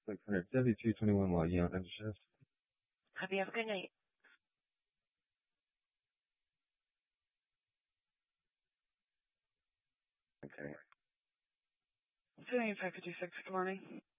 672.21 logging out into shift. Have a good night. Okay. 556, good morning.